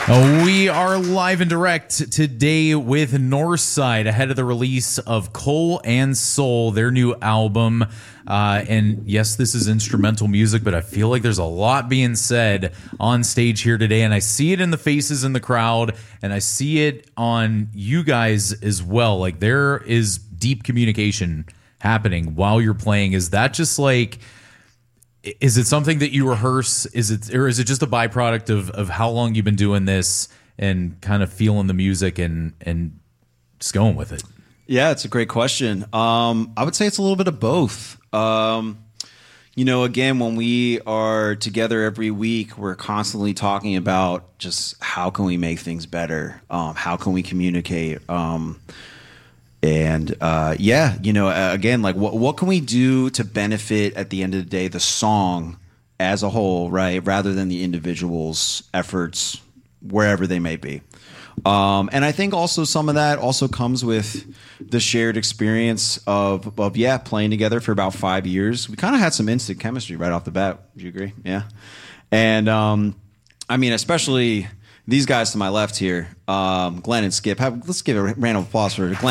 We are live and direct today with Northside ahead of the release of Coal and Soul, their new album. And yes, this is instrumental music, but I feel like there's a lot being said on stage here today. And I see it in the faces in the crowd, and I see it on you guys as well. Like, there is deep communication happening while you're playing. Is that just like... Is it something that you rehearse? Is it just a byproduct of how long you've been doing this and kind of feeling the music and just going with it? Yeah, it's a great question. I would say it's a little bit of both. Again, when we are together every week, we're constantly talking about just how can we make things better? How can we communicate? Again, like what can we do to benefit at the end of the day the song as a whole, right? Rather than the individual's efforts, wherever they may be. And I think also some of that also comes with the shared experience of playing together for about 5 years. We kind of had some instant chemistry right off the bat. Would you agree? Yeah. And especially these guys to my left here, Glenn and Skip. Let's give a round of applause for Glenn.